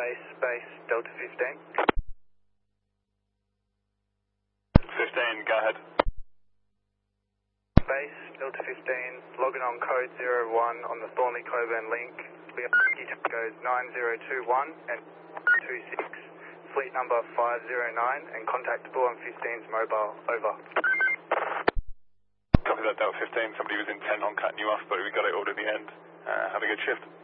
Base, Delta 15. 15, go ahead. Base, Delta 15, logging on code 01 on the Thornley Coburn link. We have goes 9021 and 26. Fleet number 509 and contactable on 15's mobile. Over. Copy that, Delta 15. Somebody was intent on cutting you off, but we got it all in the end. Have a good shift.